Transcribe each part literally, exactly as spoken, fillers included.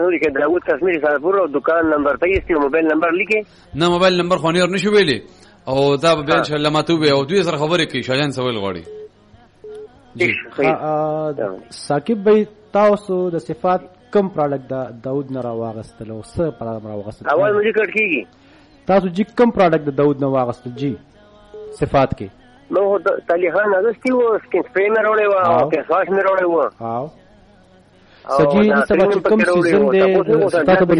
نوري کې داوود کشمیری سالپور او دکان نمبر تیئیس او موبایل نمبر لیکي نه موبایل نمبر خو نه نشو ویلي او دا به ان شاء الله ماتو به او دوی سره خبرې کوي شایان سوال غواړي جی ثاقب بھائی تاسو د صفات کم پروډکټ دا داود نه راوغستل او څه پروډکټ راوغستل اول مجھے کټ کیږي تاسو جی کم پروډکټ د داود نه واغستل جی صفات کې نو تالیخان اگستی و سکین سپری میں روڑے ہوا اور کیسواش میں روڑے ہوا آو سجی ان سبا چې کوم سیزن دی تاسو به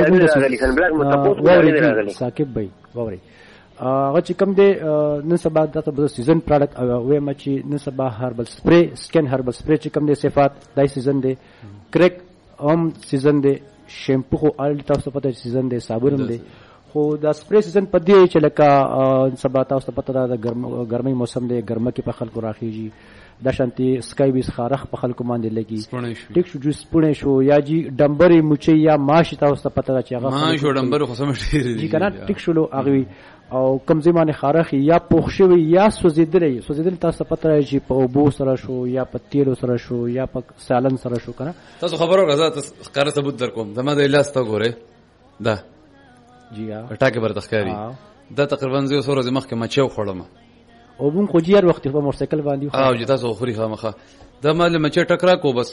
موږ ثاقب بھائی ووري هغه چې کوم دی نن سبا تاسو به سیزن پروډکټ او ما چې نن سبا هربل سپری سکین هربل سپری چې کوم دی صفات دای سیزن دی کریک هم سیزن دی شیمپو خو ال تاسو پته سیزن دی صابون دی خو دا سپری سیزن په دی چې لکه سبا تاسو پته دا ګرمي موسم دی ګرمه کې په خلکو راخیږي دا شانتي سکای بیس خارخ په خلکو باندې لګي ټیک شو جوس پونه شو یا جی ډمبري موچي یا ماش تاسو پته چې هغه ماش او ډمبر خو سم ډیر دي کنه ټیک شو هغه او کم زمانه خارخ یا پوښ شوی یا سوزیدل سوزیدل تاسو پته چې په اوبو سره شو یا په تیلو سره شو یا په سالن سره شو کنه تاسو خبرو غزا تاسو ښکار ثبوت در کوم زما د الاس ته ګوره دا جی ها ټاکه بر تخکاری دا تقریبا زه سره زمخ کې مچو خړم او مون خو جیر وخت په موټرسایکل باندې او چې تاسو خوري خامخه دا مال مچ ټکرا کو بس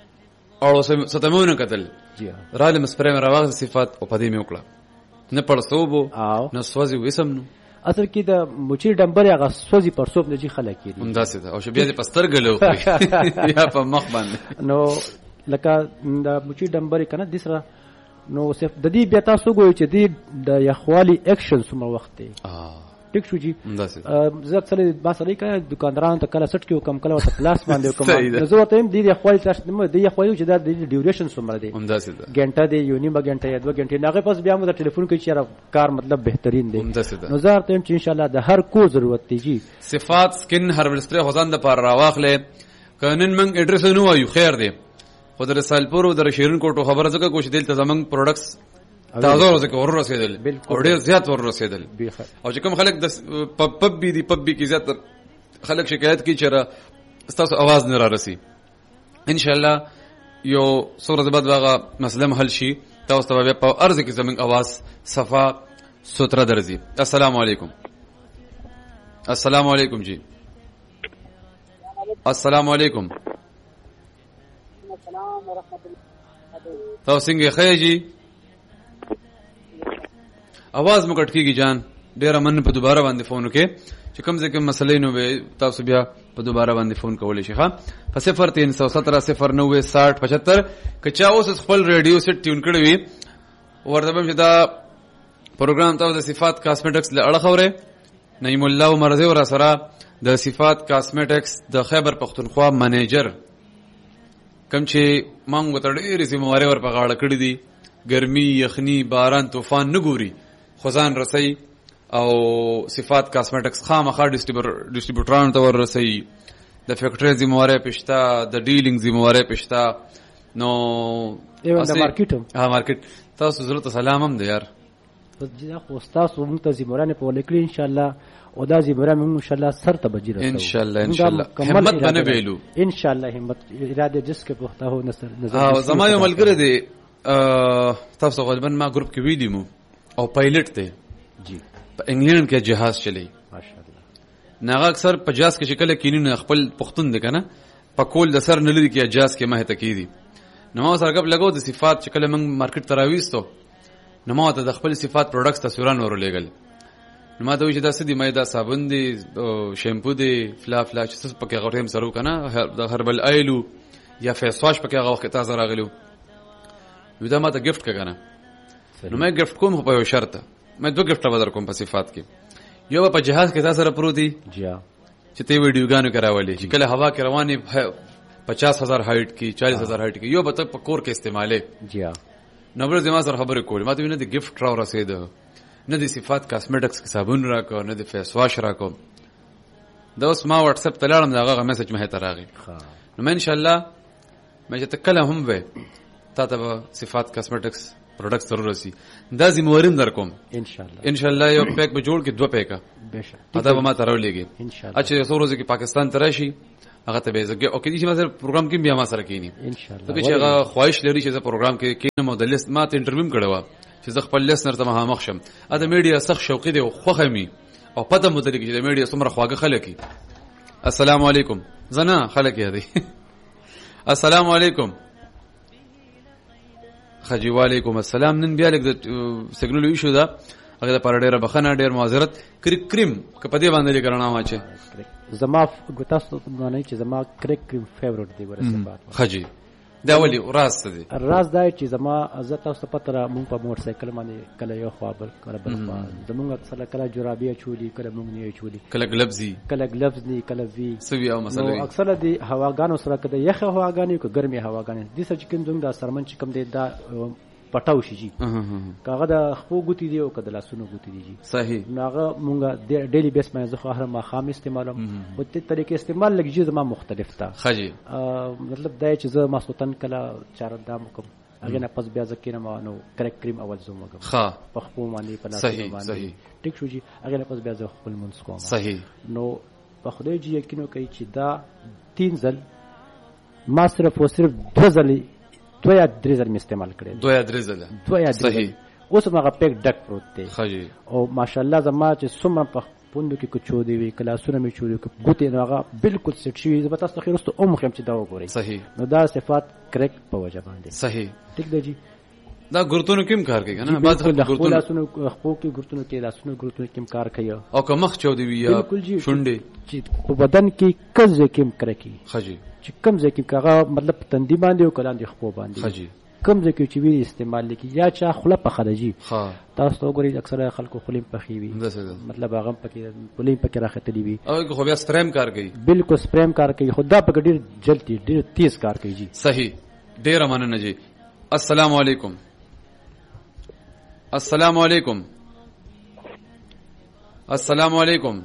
او ستمونه قتل جی را لم سپریم راوغ صفات او پدې مې وکړه نه پړسوبو نه سوځي وسم نو اصل کې د موچی ډمبر هغه سوځي پړسوب نه جی خلک کړي همداسې ده او چې بیا دې پستر غلو یا په مخ باندې نو لکه د موچی ډمبر کنه د سره نو صرف د دې بیا تاسو ګوي چې د یخوالي اکشن سمره وخت دی ټیک شو جی زه اکثر با سره کله دکاندارانو ته کله سټ کې کم کله ورته پلاس باندې کوم زه ورته هم د یخوالي تاسو د یخوالي چې د ډیوریشن سمره دی همداسې ده غنټه دی یو نیمه غنټه یا دوه غنټه ناغه پس بیا مو د ټلیفون کې چې کار مطلب بهترین دی نو زه ورته هم چې ان شاء الله د هر کو ضرورت دی جی صفات سکن هربل سپری خدان د پر راواخله کانن من اډرس نو وایو خیر دی خو در سالپور او در شیرین کوټو خبره زکه کوم دلته زمنګ پروډکټس تازه ورځکه ور رسیدل او ډیر زیات ور رسیدل او چې کوم خلک د پب بي دي پب بي کې زیات خلک شکایت کوي چې تاسو आवाज نه را رسي ان شاء الله یو سورہ بعد واغه مسله حل شي تاسو ته بیا په ارزه کې زمنګ आवाज صفا ستره درځي السلام علیکم السلام علیکم جی السلام علیکم تاسو څنګه خیر جی आवाज مو کټ کیږي جان ډیر من په دوباره باندې فون وکې چې کوم ځکه مسلې نو به تاسو بیا په دوباره باندې فون کولای شئ ښا په صفر تین سو سترہ صفر نوے ساٹھ پچہتر کچا اوس خپل ریډیو سیټ ټیون کړی وي ورته به دا پروګرام تاسو د صفات کاسمیټکس له اړه خوره نعیم الله مرزي ور سره د صفات کاسمیټکس د خیبر پختونخوا منیجر کوم چې مانګ وتړ ډېری سیمواري ور په غاړه کړی دي ګرمي یخني باران طوفان نګوري خزان رسي او صفات کاسمیټکس خامخا ډیسټریبیوټرانو ته ور رسي د فیکټری ذمہواره پښتا د ډیلینګ ذمہواره پښتا نو ایون د مارکیټ ها مارکیټ تاسو ضرورت سلام هم دی یار دا خو تاسو موږ ته ذمہواره په ولیکل ان شاء الله او دا ذمہواره موږ ان شاء الله سر ته بجیر ان شاء الله ان شاء الله همت بنه ویلو ان شاء الله همت اراده جس کې پخته هو نظر ها زما یو ملګری دی تاسو غالبا ما ګروپ کې ویډیو او پایلټ دی جی په انګلند کې جهاز چلی ماشاءالله ناغه اکثر په جهاز کې شکل کینونه خپل پختون دي کنه په کول د سر نه لري کې جهاز کې مه ته کیدی نو ما سره غب لګو د صفات شکل من مارکیټ تراويستو نو ما ته د خپل صفات پروډکټس تصویرونه ورولېګل نو ما ته وی چې دا سدي مې دا صابون دي شیمپو دي فلا فلا چې څه پکې غوټیم سره کنه د هربل ایلو یا فیس واش پکې غوښه تازه راغلو نو دا ما ته گیفت کړه نو مې گیفت کوم په یو شرط مې دوه گیفت بدر کوم په صفات کې یو په جهاز کې تاسو سره پروتي جی چې ته ویډیوګانو کراولې چې کله هوا کې رواني پچاس هزار هایټ کې چالیس هزار هایټ کې یو به ته په کور کې استعماله جی نو بل زما سره خبرې کولې ما ته نه د گیفت را رسید نه د صفات کاسمیټکس کې صابون راکو نه د فیس واش راکو دا اوس ما واتس اپ ته لاړم داغه میسج مه ته راغی نو ان شاء الله مې چې تکله هم وې تا ته صفات کاسمیټکس پروډکټ ضرور رسی دا ذمہواریم در کوم ان شاء الله ان شاء الله یو پیک به جوړ کې دوه پیکا بهشکه ادا به ما تراو لګي ان شاء الله اچھا سو روزه کې پاکستان تراشي هغه ته به زګي او کې چې مثلا پروګرام کې بیا ما سره کینی ان شاء الله ته چې هغه خواهش لري چې زه پروګرام کې کینم او د لیست ما ته انټرویو کړو چې زه خپل لیسنر ته مخامخ شم ا د میډیا سخت شوقي دی او خوخه می او پته مو درې چې د میډیا څومره خواږه خلک دي السلام علیکم زنا خلک یادي السلام علیکم خجی وعلیکم السلام نن بیا لګ د سیګنل ایشو دا هغه پر ډیره بخنه ډیر معذرت کریم کریم کپدی باندې لګرنا واچه زما ګوتاستو باندې چې زما کریک کریم فیورټ دی ورسره بات خجی دا ولی راست دی راز دا چې زما عزت تاسو پتره مونږ په موټر سایکل باندې کله یو خوا بل کله بل خوا زمونږ اکثر کله جرابیه چولی کله مونږ نه چولی کله گلبزي کله گلبز ني کله وی سوي او مسله اکثر دي هواګانو سره کده یخه هواګانی کو ګرمي هواګانی د سچ کوم زموږ د سرمن چې کوم دی دا پټاو شي جی کاغه د خپو ګوتی دی او کده لاسونو ګوتی دی جی صحیح ناغه مونږه ډیلی بیس باندې زه هر ما خام استعمالوم او ته طریقې استعمال لګی زما مختلف تا خجی مطلب دا چې زه ماسوتن کله چار دام کوم هغه نه پس بیا ځکه نه نو کریک کریم اول زوم وګم ها په خپو باندې په لاسونو باندې صحیح ټیک شو جی هغه نه پس بیا زه خپل منځ کوم صحیح نو په خدای جی یقینو کوي چې دا تین ځل ما صرف او صرف دو ځلې دو یا درې ځل استعمال کړی دو یا درې ځله دو یا صحیح اوس هغه پیک ډک پروت دی خجی او ماشاءالله زما چې څومره په پوندو کې کوچو دی وی کلاسونه می چوری کو ګوتې هغه بالکل سټ شي زه تاسو خیر واستو ام خم چې دا وګورئ صحیح نو دا صفات کریک په وجه باندې صحیح ټیک دی جی دا ګورتونو کوم کار کوي کنه بعد ګورتونو لاسونو خپو کې ګورتونو کې لاسونو ګورتونو کوم کار کوي او که مخ چودي وی یا شونډې چې په بدن کې کز کوم کریکی خجی چې کوم ځکه کاغه مطلب تندی باندې او کلاندې خپو باندې خجی کوم ځکه چې وی استعمال لکی یا چا خله په خرجي ها تاسو وګورئ اکثره خلکو خلیم پخې وي مطلب هغه پکې خلیم پکې راختلی وي او خو بیا سپریم کار کوي بالکل سپریم کار کوي خدا په ډیر جلدی ډیر تیز کار کوي جی صحیح ډیر مننه جی السلام علیکم السلام علیکم السلام علیکم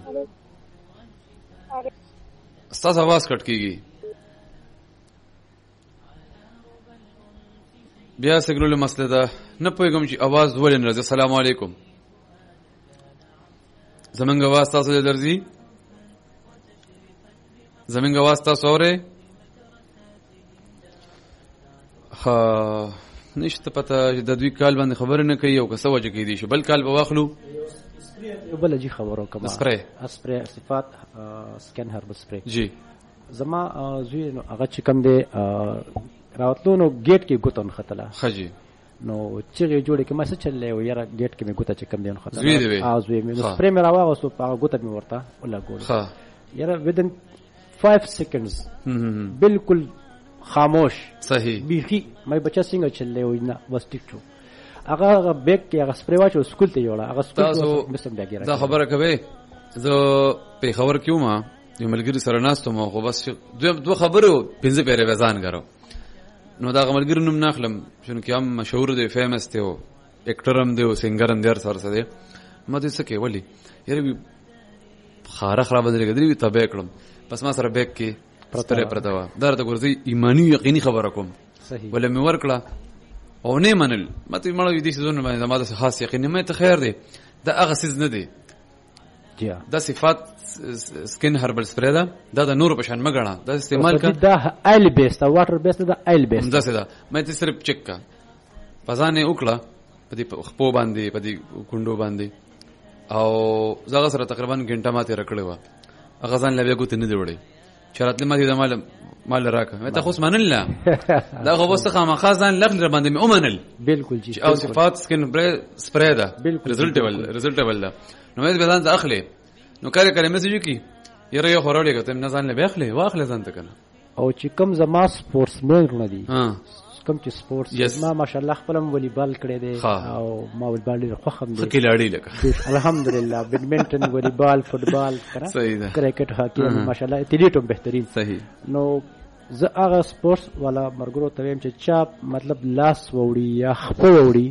استاد आवाज کټ کیږي بیا سګرول مسله ده نه پوهیږم چې आवाज ولې نه راځي السلام علیکم زمونږ आवाज تاسو ته درځي زمونږ आवाज تاسو اورئ ها نشته پته د دوی کال باندې خبر نه کوي او کسه وجه کوي دي شو بل کال به واخلو بل جی خبرو کما سپری سپری صفات سکن هربل سپری جی زما زوی نو هغه چې کوم دی راوتلو نو گیټ کې ګوتون خطلا خجی نو چې جوړې کې ما څه چلې و یاره گیټ کې مې ګوته چې کوم دی نو خطلا زوی دی ا زوی مې سپری مې راوغه سو په ګوته مې ورته ولا ګول ها یاره ودن five seconds بالکل خاموش صحیح بیخي مې بچا څنګه چلې و نه بس ټیک شو هغه بیگ کې هغه سپری واچو سکول ته یوړه هغه سکول ته مسم بیا دا خبره کوي زه په خبر کیو ما یو ملګری سره ناستو ما خو بس دوه خبرو پنځه پیره وزان غرو نو دا ملګری نوم ناخلم شنو کې هم مشهور دی فیمس دی او اکټر هم دی او سنگر هم دی سره سره ما دې څه کې ولی یره خاره خراب درې غدري تابع کړم پس ما سره بیگ کې پرتره پرتاوه درته ګورځي ایمانی یقیني خبره کوم صحیح ولې مې ورکړه او نه منل مته مړ دې سيزونه باندې زما د خاص یقین مې ته خیر دی دا هغه سيز نه دی جیا دا صفات سکن هربل سپری دا دا د نور په شان مګړه دا استعمال کا دا آیل بیس دا واټر بیس دا آیل بیس دا څه دا مې ته صرف چک کا پزانه وکړه په دې خپو باندې په دې کندو باندې او زغه سره تقریبا غنټه ماته رکړې و هغه ځان لبه ګوت نه دی وړي شرط لمه دې مال مال راکه مې ته خو منل لا دا خو بس خامخا ځان لغل باندې مې اومنل بالکل جی او صفات سکن سپری دا ریزلټیبل ریزلټیبل دا نو مې به ځان ته اخلي نو کله کله میسج کی یره یو خورولې کوم نه ځان له بخلې واخلې ځان ته کنه او چې کوم زما سپورتس مین رونه دي ها کوم چې سپورتس ما ماشاءالله خپلم والیبال کړی دی او ما والیبال ډیر خوښم دی خکیلاړي لکه الحمدلله بیډمنټن والیبال فوتبال کرا کرکټ هاکی ماشاءالله اتلیټ هم بهترین صحیح نو زه هغه سپورتس والا مرګرو ته ویم چې چا مطلب لاس وړي یا خپو وړي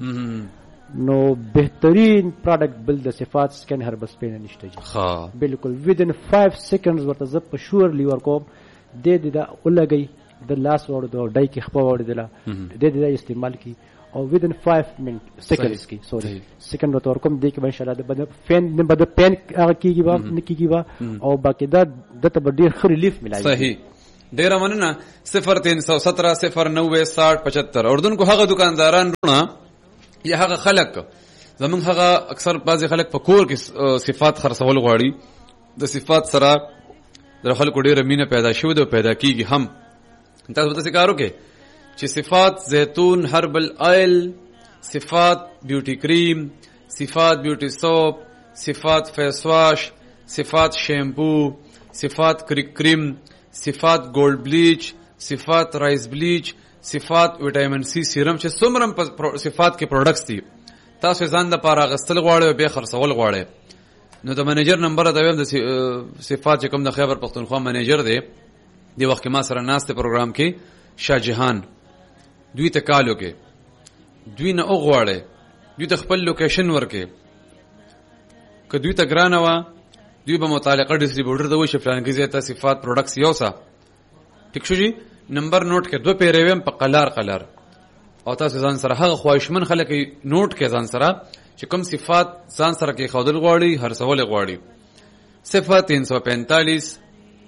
نو بهترین پروډکټ بل د صفات سکن هربل سپین نشته جی ها بالکل within five seconds ورته زه په شور لیور کوم د دې دا ولګي د لاس ور د ډای کې خپل ور دلا د دې استعمال کی او within five minutes seconds کی سوري سکند ورته کوم دی کې ان شاء الله د بد فین نه بد پین هغه کیږي با نه کیږي با او باقی دا د ته ډیر خ ریلیف ملایي. صحیح ډیر مننه. صفر تین سو سترہ صفر نوے ساٹھ پچہتر. اردن کو هغه دکانداران رونه یا هغه خلک زمون هغه اکثر بعضی خلک په کور کې صفات خرڅول غواړي. د صفات سره د خلکو ډیره مینه پیدا شوه او پیدا کیږي هم. تاسو به تاسو کارو کې چې صفات زیتون هربل آئل، صفات بیوټي کریم، صفات بیوټي سوپ، صفات فیس واش، صفات شیمپو، صفات کریک کریم، صفات گولڈ بلیچ، صفات رائس بلیچ، صفات وټامین سی سیرم چې څومره صفات کې پروډکټس دي تاسو ځان د پاره غستل غواړئ او به خرڅول غواړئ نو د منیجر نمبر دا ویم د صفات چې کوم د خیبر پختونخوا منیجر دی دی وخت ما سره ناست پروګرام کې شاه جهان دوی ته کالو کې دوی نه اوغواړي دوی ته خپل لوکیشن ورکې که دوی ته ګرانه وا دوی به متعلقه ډیسټریبیوټر ته وشي فلان کې زیاته صفات پروډکټس یوسا ټیک شو جی نمبر نوٹ کې دو پیری ویم په قلار قلار او تاسو ځان سره هغه خواهشمن خلک نوٹ کې ځان سره چې کوم صفات ځان سره کې خودل غواړي هر څول غواړي. صفر تین سو پینتالیس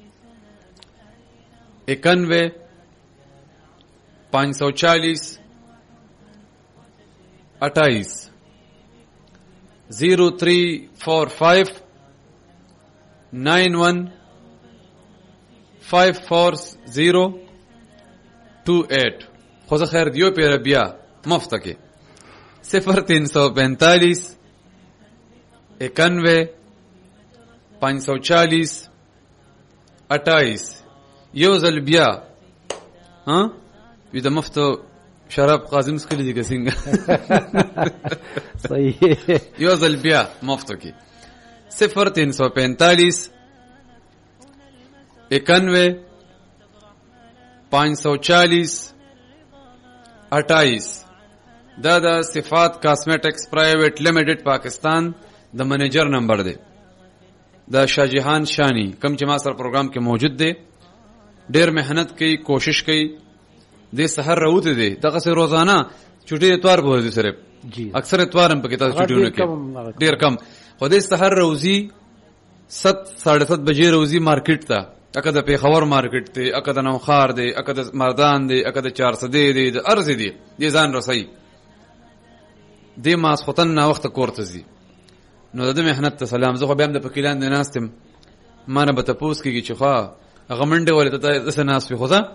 اکانوے پانچ سو چالیس اٹھائیس زیرو تھری فور فائیو نائن ون فائیو فور زیرو ٹو ایٹ. خوز خیر دیو پیر بیا مفت کے صفر تین سو پینتالیس اکانوے پانچ سو چالیس اٹھائیس. یو زل بیا ہاں وی دا مفت شراب قاسم سکلی دی کسنگا صحیح یو زل بیا مفت کی صفر تین سو پینتالیس اکانوے پانچ سو چالیس اٹھائیس. دا دا صفات کاسمیٹکس پرائیویٹ لمیٹڈ پاکستان دا منیجر نمبر دے دا شاہ جہان شانی کم چې ما سره پروګرام کې موجود دی. ډیر محنت کوي کوشش کوي دې سحر راوته دي دغه سره روزانه چټي اتوار به ورځي سره اکثر اتوار هم پکې تاسو چټيونه کې ډیر کم خو دې سحر روزي ست ساڑھے سات بجې روزي مارکیټ ته اکه د پیښور مارکیټ ته اکه د نوخار دی اکه د مردان دی اکه د چار سدې دی د ارز دی دې ځان رسي دې ماس ختن نه وخت کوړته زی نو د محنت ته سلام. زه خو بیا د پکیلان نه ناستم ما نه به تاسو کېږي چې خو هغه منډه ولې ته څه ناس په خدا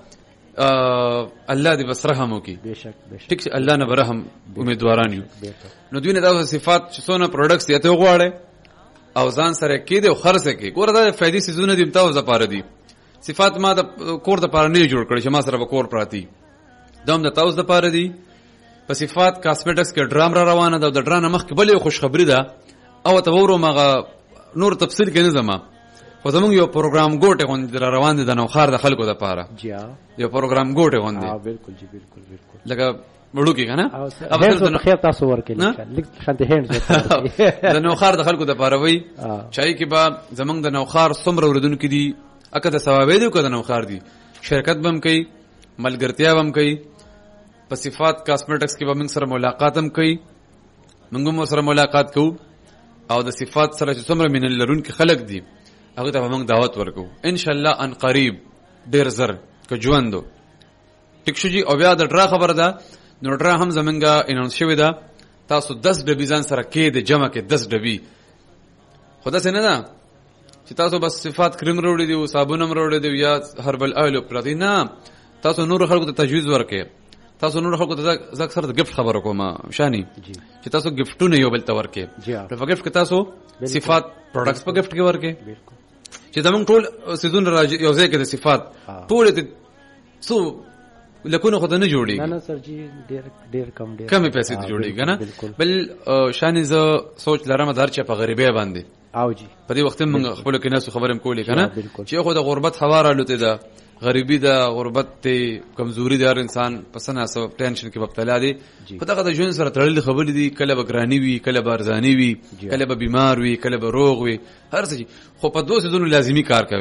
الله دې بس رحم وکي بهشک بهشک ټیک الله نه برحم امیدواران یو. نو دوی نه دا صفات چې څونه پروډکټس یې ته غواړي او ځان سره کې دي او خرڅ کې ګوره دا فائدې سيزونه دي تاسو لپاره دي. صفات ما د کور د لپاره نه جوړ کړی چې ما سره به کور پراتی دوم د تاسو لپاره دي. په صفات کاسمیټکس کې ډرام را روانه ده او د ډرام مخ کې بلې خوش خبری ده او ته ورو مغه نور تفصیل کې نه زما خو زمونږ یو پروګرام ګوټه غوندې را روان دي د نوخار د خلکو د لپاره جی یو پروګرام ګوټه غوندې ها بالکل جی بالکل بالکل لکه وړو کې کنه او خیر تاسو ورکې لیک شانته هند د نوخار د خلکو د لپاره وای چای کې با زمونږ د نوخار څومره وردونکو دي اکه د ثوابې دي کو د نوخار دي شرکت بم کوي ملګرتیا بم کوي په صفات کاسمیټکس کې به موږ سره ملاقات هم کوي موږ هم سره ملاقات کوو او د صفات سره چې څومره من لرونکو خلک دي هغه ته موږ دعوت ورکو ان شاء الله ان قریب ډیر زر که ژوندو ټیک شو جی. او بیا د ډرا خبر ده نو ډرا هم زمونږه اناونس شوی ده تاسو دس ډبی ځان سره کې د جمع کې دس ډبی خدا څه نه ده چې تاسو بس صفات کریم وروړي دي او صابون هم وروړي دي یا هربل آیل پرتی نه تاسو نور خلکو ته تجویز ورکې تاسو نور خلکو ته زک سره د گیفت خبر کوم شانی چې تاسو گیفتونه یو بل ته ورکې په گیفت کې تاسو صفات پروډکټس په گیفت کې ورکې چې زمونږ ټول سيزون راځي یو ځای کې د صفات ټول ته سو لکونه خدای نه جوړي نه نه سر جی ډیر ډیر کم ډیر کم پیسې ته جوړي کنه بل شان ز سوچ لرم در چې په غریبه باندې او جی په دې وخت موږ خپل کې ناس خبرم کولې کنه چې خو د غربت هوا را لوته ده غریبی ده غربت ته کمزوري ده انسان پسنه سو ټینشن کې مبتلا دي په دغه د ژوند سره تړلې خبرې دي کله به ګرانی وي کله به ارزانی وي کله به بیمار وي کله به روغ وي هر څه خو په دوه سيزونو لازمی کار کوي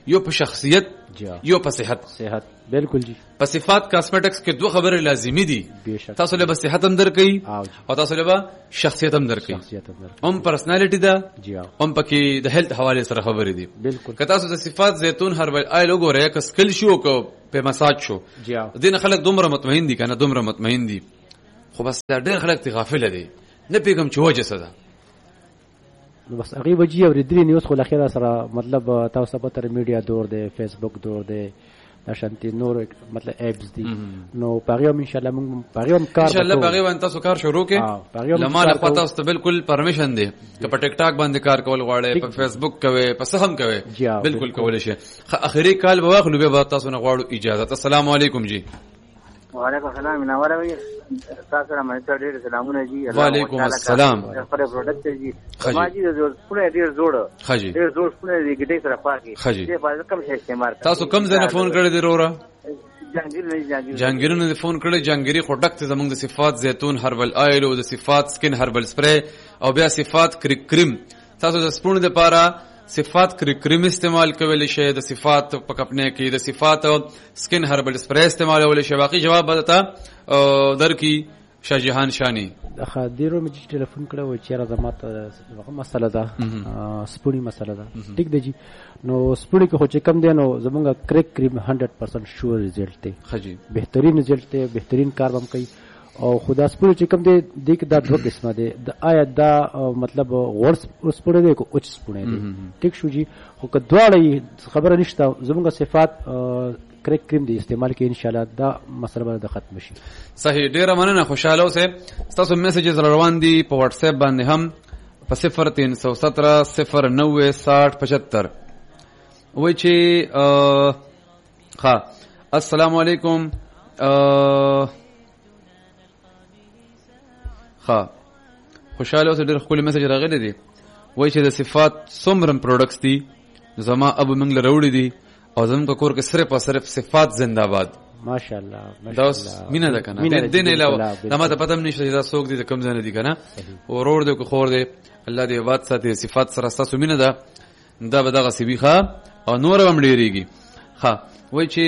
یو په شخصیت یو په صحت صحت بالکل جی په صفات کاسمیټکس کې دوه خبره لازمی دي تاسو له صحت هم درکې او تاسو له شخصیت هم درکې هم پرسنالټی ده هم پکې د هیلث حواله سره خبرې دي بالکل که تاسو د صفات زيتون هربل آیل وګورئ که سکل شو کو په مساج شو دین خلک دومره مطمئن دي کنه دومره مطمئن دي خو بس ډېر خلک غافل دي نه پیغام چې وجه څه ده نو بس هغه وجه او ردري نیوز خو اخیرا سره مطلب تاسو په تر میډیا دور دی فیسبوک دور دی نشانتي نور مطلب اپس دي نو پاغيوم ان شاء الله موږ پاغيوم کار ان شاء الله پاغيوم تاسو کار شروع کې لمه له پتا است بالکل پرمیشن دی که په ټیک ټاک باندې کار کول غواړئ په فیسبوک کوي په سهم کوي بالکل کولای شي اخري کال به واخلو به تاسو نه غواړو اجازه السلام علیکم جی وعلیکم السلام منور وي تاسو را مې ته ډېر سلامونه جی وعلیکم السلام خپل پروډکټ جی ما جی د سپونه ډېر جوړ ډېر جوړ سپونه دي ګټي سره پاکي دې په کم شي استعمال تاسو کم ځنه فون کړی دی رورا جانګیر نه جانګیر جانګیر نه فون کړی جانګيري پروډکټ زموږ د صفات زيتون هربل آیل او د صفات سکن هربل سپری او بیا صفات کریک کریم تاسو د سپونه د پاره صفات کریم استعمال کول شي د صفات په کپنه کې د صفات سکن هربل سپری استعمال ول شي باقي جواب بدتا در کی شاه جهان شانی د خادیرو مې ټلیفون کړو و چې راځه ماته هغه مسله ده سپونی مسله ده ټیک دی جی نو سپونی کې خو چې کم دی نو زمونږ کریک کریم هنډرډ پرسنټ شور ریزلټ دی خجی بهترین ریزلټ دی بهترین کار هم کوي او خدا سپورت چې کوم دی د کې دا دوه قسمه دي د آیا دا مطلب غوړ سپورت دی کو اوچ سپورت دی ټیک شو جی خو که دواړه خبره نشته زموږه صفات کریک کریم دی استعمال کې ان شاء الله دا مسله به ختم شي صحیح ډیره مننه خوشاله اوسه تاسو میسجز روان دي په واتس اپ باندې هم په صفر تین سو سترہ صفر نوے ساٹھ پچہتر وای چې ها السلام علیکم ها خوشاله اوسه ډېر خپل میسج راغلی دی وای چې د صفات څومره پروډکټس دي زما ابو منګل راوړي دي او زموږ کور کې صرف او صرف صفات زنده باد ماشاءالله ماشاءالله مینه ده کنه دین علاوه دا ما ته پته نشته دا څوک دي کم ځنه دي کنه ورور دې کو خور دې الله دې وات ساتي صفات سره تاسو مینه ده دا به دغه سبيخه او نور هم ډیریږي ها وای چې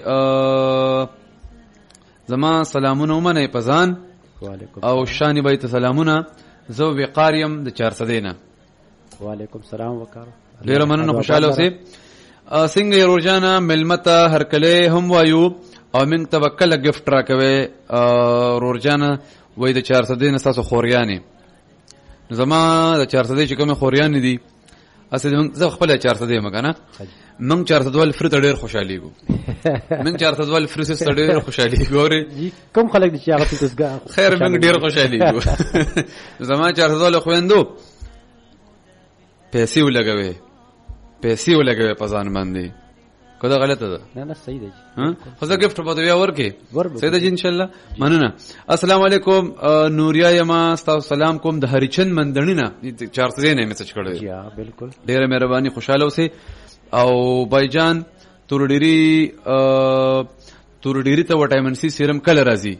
زما سلامونه ومنه پزان او شانی بیت سلامونه زو وقاریم د چار سدینه وعلیکم السلام وکړه ډیر مننه خوشاله اوسئ څنګه روزانه ملمته هر کله هم وایو او من توکل گفت را کوي روزانه وای د چار سدینه تاسو خوریانی زما د چار سدې چې کوم خوریانی دي اسه زه خپل چار سدې مګنه من چار سدوال فرت ډیر خوشالي ګو من چار سدوال فرت ست ډیر خوشالي ګوري کوم خلک دي چې هغه تاسو خیر من ډیر خوشالي ګو زما چار سدوال خويندو پیسې ولګوي پیسې ولګوي په ځان باندې کله غلطه ده نه نه صحیح دی ها خو زه گفت په دوی ورکه صحیح ده ان شاء الله مننه السلام علیکم نوریا یما تاسو سلام کوم د هریچند مندنینه چار سدې نه میسج کړو یا بالکل ډیره مهرباني خوشاله اوسئ او بایجان تورډيري تورډيري ته وټامین سي سیرم کله راځي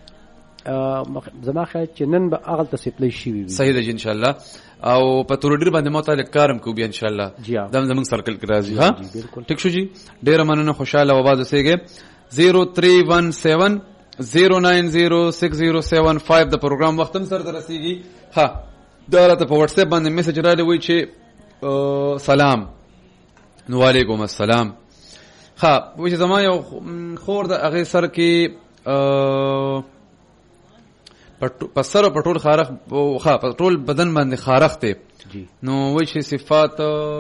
زما خیال چې نن به اغل ته سپلای شي وي صحیح ده ان شاء الله او په تورډيري باندې متعلق کارم کو بیا ان شاء الله دم زمون سرکل کې راځي ها ټیک شو جی ډیره مننه خوشاله او باز اوسئ زیرو تھری ون سیون زیرو نائن زیرو سکس زیرو سیون فائیو د پروګرام وختم سره درسیږي ها دا راته په واتس اپ باندې میسج را لوي چې سلام نو وعلیکم السلام ها وې زما یو خور د هغه سر کې په سر په ټول خارخ ها په ټول بدن باندې خارخ ته نو وې چې صفات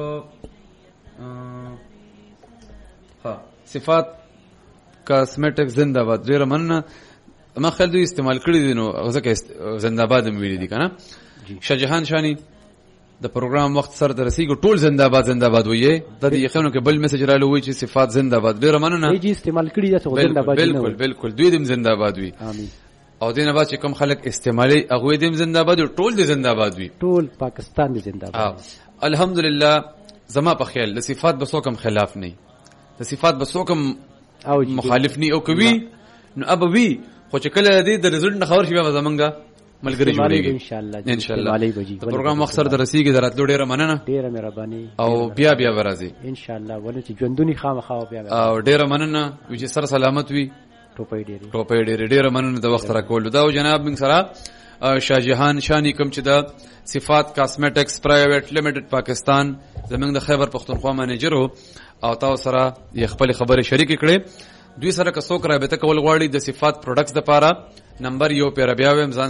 ها صفات کاسمیټک زنده باد ډیر مننه ما خل دوی استعمال کړی دي نو ځکه زنده باد مې ویلي دي کنه شاه جهان شانی د پروګرام وخت سره درسیږي ټول زنده باد زنده باد وایي د دې یخنو کې بل میسج را لوي چې صفات زنده باد ډیر مننه دی استعمال کړی دا زنده باد بالکل بالکل دوی دم زنده باد وي امين او دینه بعد چې کوم خلک استعمالي هغه دم زنده باد ټول دي زنده باد وي ټول پاکستان دي زنده باد الحمدلله زما په خیال د صفات به څوک خلاف نه د صفات به څوک مخالف نه او کوي نو ابوي خو چې کله دې د رزلټ نه خبر شي به زمونږه ملګری جوړیږي ان شاء الله ان شاء الله. د پروګرام مقصد درسیږي دراتلو ډیره مننه، ډیره مهرباني او بیا بیا ورځي ان شاء الله. ولې چې ژوندونی خامخا بیا او ډیره مننه چې سر سلامت وي. ټوپۍ ډیره ټوپۍ ډیره ډیره مننه د وخت راکول. دا جناب موږ سره شاه جهان شانی کوم چې د صفات کاسمیټکس پرایویټ لیمیټډ پاکستان زمونږ د خیبر پختونخوا منیجر او تاسو سره یې خپل خبرې شریک کړې. دوی سره که څوک رابطه کول غواړي د صفات پروډکټس د پاره نمبر یو پیره بیا ویم ځان